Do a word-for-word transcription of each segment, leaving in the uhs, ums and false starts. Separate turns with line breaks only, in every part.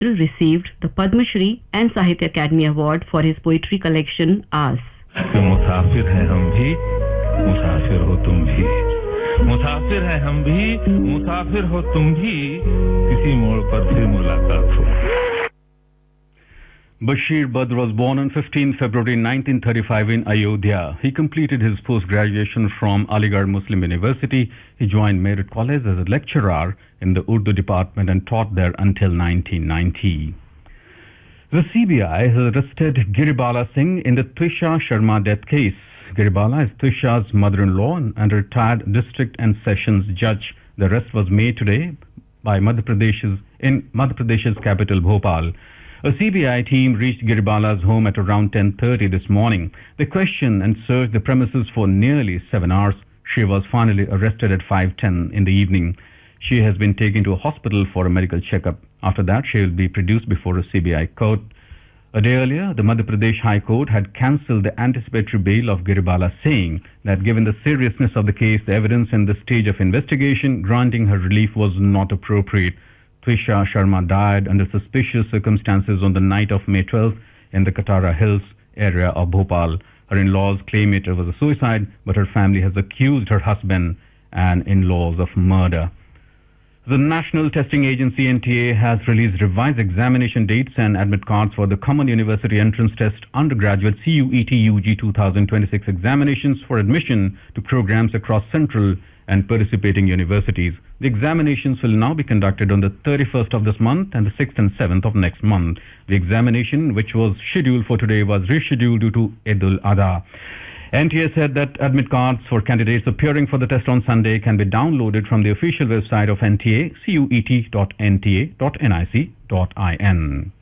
received the Padma Shri and Sahitya Academy Award for his poetry collection Aas.
मुसाफिर हैं हम भी, मुसाफिर हो तुम भी, मुसाफिर हैं हम भी, मुसाफिर हो तुम भी, किसी मोड़ पर फिर मुलाकात हो.
Bashir Badr was born on fifteenth February nineteen thirty-five in Ayodhya. He completed his post-graduation from Aligarh Muslim University. He joined Merit College as a lecturer in the Urdu department and taught there until nineteen ninety. The C B I has arrested Giribala Singh in the Twisha Sharma death case. Giribala is Twisha's mother-in-law and a retired district and sessions judge. The arrest was made today by Madhya Pradesh's in Madhya Pradesh's capital Bhopal. A C B I team reached Giribala's home at around ten thirty this morning. They questioned and searched the premises for nearly seven hours. She was finally arrested at five ten in the evening. She has been taken to a hospital for a medical checkup. After that, she will be produced before a C B I court. A day earlier, the Madhya Pradesh High Court had cancelled the anticipatory bail of Giribala, saying that given the seriousness of the case, the evidence in the stage of investigation, granting her relief was not appropriate. Twisha Sharma died under suspicious circumstances on the night of May twelfth in the Katara Hills area of Bhopal. Her in-laws claim it was a suicide, but her family has accused her husband and in-laws of murder. The National Testing Agency N T A has released revised examination dates and admit cards for the Common University Entrance Test undergraduate C U E T U G twenty twenty-six examinations for admission to programs across central and participating universities. The examinations will now be conducted on the thirty-first of this month and the sixth and seventh of next month. The examination, which was scheduled for today, was rescheduled due to Eid al-Adha. N T A said that admit cards for candidates appearing for the test on Sunday can be downloaded from the official website of N T A, cuet dot n t a dot nic dot in.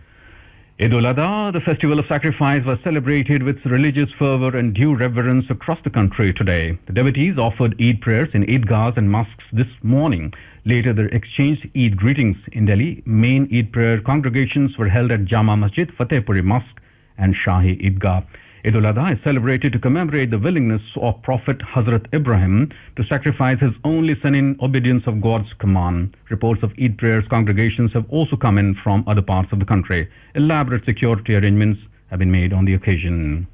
Eid al-Adha, the festival of sacrifice, was celebrated with religious fervor and due reverence across the country today. The devotees offered Eid prayers in Eidgahs and mosques this morning. Later, they exchanged Eid greetings. In Delhi, main Eid prayer congregations were held at Jama Masjid, Fatehpuri Mosque and Shahi Eidgah. Eid al-Adha is celebrated to commemorate the willingness of Prophet Hazrat Ibrahim to sacrifice his only son in obedience of God's command. Reports of Eid prayers congregations have also come in from other parts of the country. Elaborate security arrangements have been made on the occasion.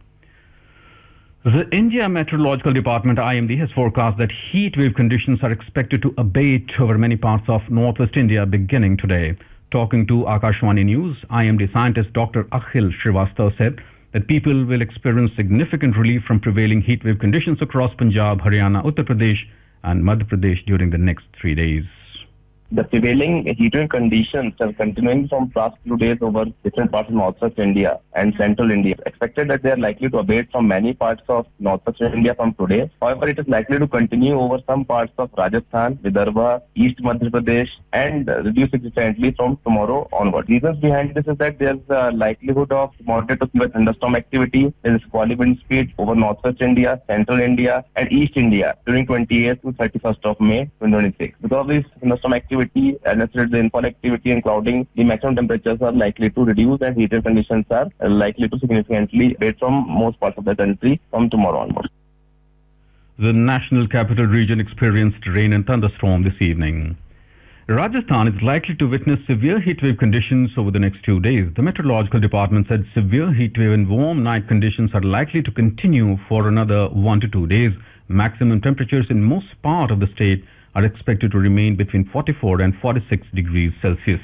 The India Meteorological Department I M D has forecast that heat wave conditions are expected to abate over many parts of northwest India beginning today. Talking to Akashwani News, I M D scientist Doctor Akhil Srivastava said that people will experience significant relief from prevailing heatwave conditions across Punjab, Haryana, Uttar Pradesh and Madhya Pradesh during the next three days.
The prevailing heatwave conditions are continuing from past few days over different parts of northwest India and central India. Expected that they are likely to abate from many parts of northwest India from today. However, it is likely to continue over some parts of Rajasthan, Vidarbha, East Madhya Pradesh and reduce significantly from tomorrow onward. Reasons behind this is that there is a likelihood of moderate to severe thunderstorm activity. There is squally wind speed over northwest India, central India and East India during twenty-eighth to thirty-first of May twenty twenty-six. Because of this thunderstorm activity, and the rainfall activity and clouding, the maximum temperatures are likely to reduce and heated conditions are likely to significantly abate from most parts of the country from tomorrow onwards.
The National Capital Region experienced rain and thunderstorm this evening. Rajasthan is likely to witness severe heatwave conditions over the next two days. The Meteorological Department said severe heatwave and warm night conditions are likely to continue for another one to two days. Maximum temperatures in most part of the state are expected to remain between forty-four and forty-six degrees Celsius.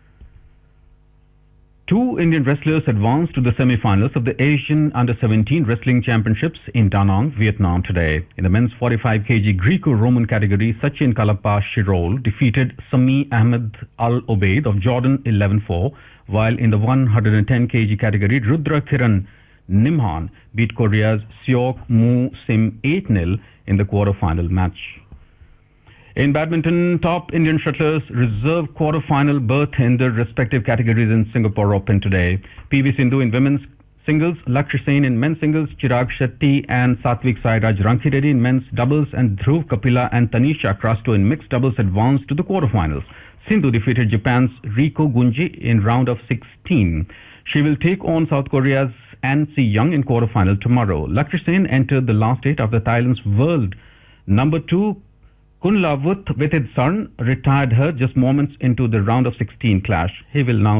Two Indian wrestlers advanced to the semi-finals of the Asian Under seventeen Wrestling Championships in Da Nang, Vietnam today. In the men's forty-five kilogram Greco-Roman category, Sachin Kalapa Shirol defeated Sami Ahmed Al Obeid of Jordan eleven four, while in the one hundred ten kilogram category, Rudra Kiran Nimhan beat Korea's Seok Moo Sim eight nil in the quarter-final match. In badminton, top Indian shuttlers reserved quarter-final berth in their respective categories in Singapore Open today. P V Sindhu in women's singles, Lakshya Sen in men's singles, Chirag Shetty and Satvik Sairaj Rankireddy in men's doubles and Dhruv Kapila and Tanisha Krasto in mixed doubles advanced to the quarterfinals. Sindhu defeated Japan's Riko Gunji in round of sixteen. She will take on South Korea's An Si Young in quarterfinal tomorrow. Lakshya Sen entered the last eight after Thailand's world number two Kunla Wuth, with his son, retired her just moments into the round of sixteen clash. He will now